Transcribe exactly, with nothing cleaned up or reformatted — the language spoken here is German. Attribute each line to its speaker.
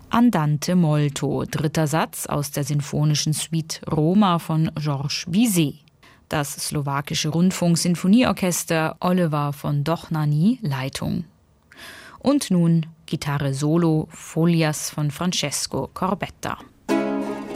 Speaker 1: Andante molto, dritter Satz aus der sinfonischen Suite Roma von Georges Bizet. Das slowakische Rundfunk-Sinfonieorchester Oliver von Dochnany Leitung. Und nun Gitarre Solo Folias von Francesco Corbetta.